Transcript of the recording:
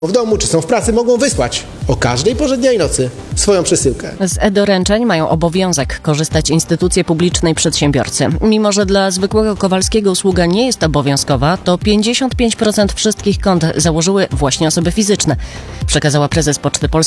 w domu czy są w pracy, mogą wysłać o każdej porze dnia i nocy swoją przesyłkę. Z e-doręczeń mają obowiązek korzystać instytucje publiczne i przedsiębiorcy. Mimo że dla zwykłego Kowalskiego usługa nie jest obowiązkowa, to 55% wszystkich kont założyły właśnie osoby fizyczne, przekazała prezes Poczty Polskiej